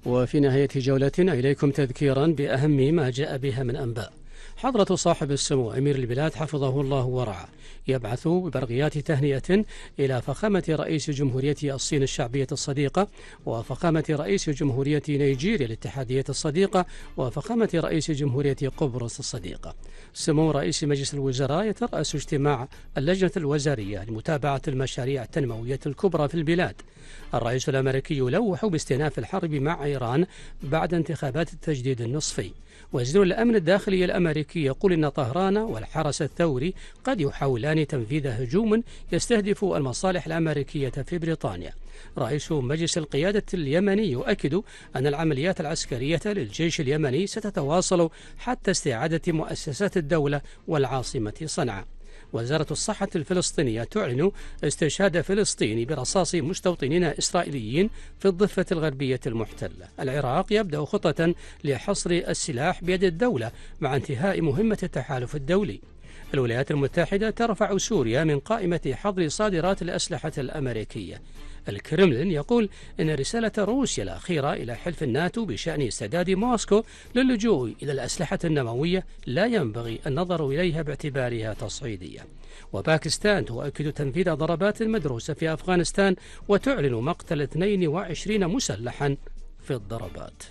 وفي نهاية جولتنا إليكم تذكيرا بأهم ما جاء بها من أنباء. حضرة صاحب السمو أمير البلاد حفظه الله ورعاه يبعث ببرقيات تهنئة إلى فخامة رئيس جمهورية الصين الشعبية الصديقة، وفخامة رئيس جمهورية نيجيريا الاتحادية الصديقة، وفخامة رئيس جمهورية قبرص الصديقة. سمو رئيس مجلس الوزراء يترأس اجتماع اللجنة الوزارية لمتابعة المشاريع التنموية الكبرى في البلاد. الرئيس الأمريكي يلوح باستئناف الحرب مع إيران بعد انتخابات التجديد النصفي. وزير الأمن الداخلي الأمريكي يقول إن طهران والحرس الثوري قد يحاولان تنفيذ هجوم يستهدف المصالح الأمريكية في بريطانيا. رئيس مجلس القيادة اليمني يؤكد أن العمليات العسكرية للجيش اليمني ستتواصل حتى استعادة مؤسسات الدولة والعاصمة صنعاء. وزارة الصحة الفلسطينية تعلن استشهاد فلسطيني برصاص مستوطنين إسرائيليين في الضفة الغربية المحتلة. العراق يبدأ خطة لحصر السلاح بيد الدولة مع انتهاء مهمة التحالف الدولي. الولايات المتحدة ترفع سوريا من قائمة حظر صادرات الأسلحة الأمريكية. الكرملين يقول إن رسالة روسيا الأخيرة إلى حلف الناتو بشأن استعداد موسكو للجوء إلى الأسلحة النووية لا ينبغي النظر إليها باعتبارها تصعيدية. وباكستان تؤكد تنفيذ ضربات مدروسة في أفغانستان وتعلن مقتل 22 مسلحا في الضربات.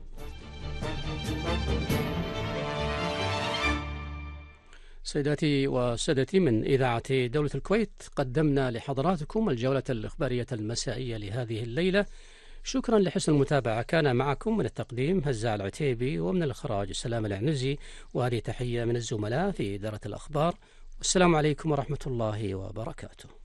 سيداتي وسادتي، من إذاعة دولة الكويت قدمنا لحضراتكم الجولة الإخبارية المسائية لهذه الليلة. شكرا لحسن المتابعة. كان معكم من التقديم هزاع العتيبي، ومن الإخراج سلام العنزي، وهذه تحية من الزملاء في إدارة الأخبار. والسلام عليكم ورحمة الله وبركاته.